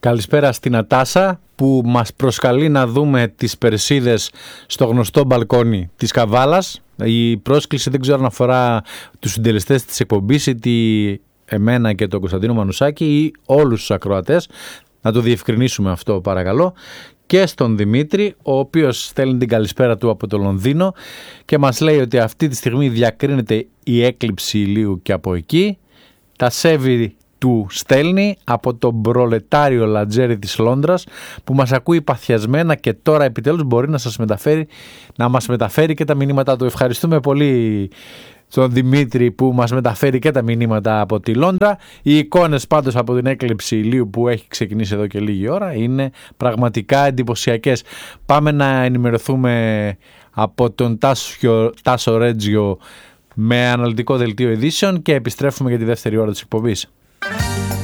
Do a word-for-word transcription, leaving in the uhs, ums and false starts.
Καλησπέρα στην Νατάσα που μας προσκαλεί να δούμε τις Περσίδες στο γνωστό μπαλκόνι της Καβάλας. Η πρόσκληση δεν ξέρω αν αφορά τους συντελεστές της εκπομπής ή τη εμένα και τον Κωνσταντίνο Μανουσάκη ή όλους τους ακροατές. Να το διευκρινίσουμε αυτό παρακαλώ. Και στον Δημήτρη, ο οποίος στέλνει την καλησπέρα του από το Λονδίνο και μας λέει ότι αυτή τη στιγμή διακρίνεται η έκλειψη ηλίου και από εκεί. Τα σέβη του στέλνει από τον προλετάριο Λατζέρι της Λόνδρας που μας ακούει παθιασμένα και τώρα επιτέλους μπορεί να σας μεταφέρει, να μας μεταφέρει και τα μηνύματα του. Ευχαριστούμε πολύ τον Δημήτρη που μας μεταφέρει και τα μηνύματα από τη Λόντρα. Οι εικόνες πάντως από την έκλειψη ηλίου που έχει ξεκινήσει εδώ και λίγη ώρα είναι πραγματικά εντυπωσιακές. Πάμε να ενημερωθούμε από τον Τάσο, Τάσο Ρέτζιο με αναλυτικό δελτίο ειδήσεων και επιστρέφουμε για τη δεύτερη ώρα της εκπομπής.